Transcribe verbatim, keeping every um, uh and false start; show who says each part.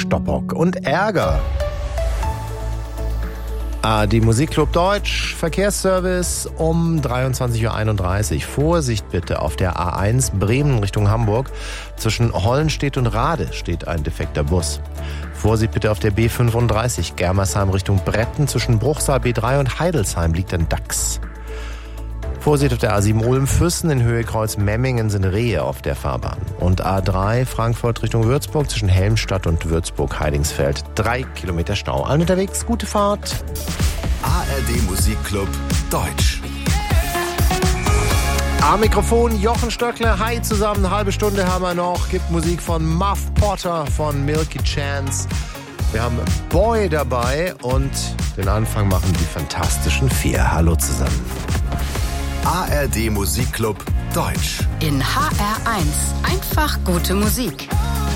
Speaker 1: Stoppock und Ärger. A R D Musikclub Deutsch, Verkehrsservice um dreiundzwanzig Uhr einunddreißig. Vorsicht bitte auf der A eins Bremen Richtung Hamburg. Zwischen Hollenstedt und Rade steht ein defekter Bus. Vorsicht bitte auf der B fünfunddreißig Germersheim Richtung Bretten. Zwischen Bruchsal B drei und Heidelsheim liegt ein Dachs. Vorsicht auf der A sieben Ulm-Füssen in Höhe Kreuz Memmingen sind Rehe auf der Fahrbahn. Und A drei Frankfurt Richtung Würzburg zwischen Helmstadt und Würzburg-Heidingsfeld. Drei Kilometer Stau. Allen unterwegs, gute Fahrt.
Speaker 2: A R D Musikclub Deutsch.
Speaker 1: Am Mikrofon Jochen Stöckler. Hi zusammen, eine halbe Stunde haben wir noch. Gibt Musik von Muff Potter von Milky Chance. Wir haben Boy dabei und den Anfang machen die Fantastischen Vier. Hallo zusammen.
Speaker 2: A R D Musikclub Deutsch.
Speaker 3: In H R eins. Einfach gute Musik.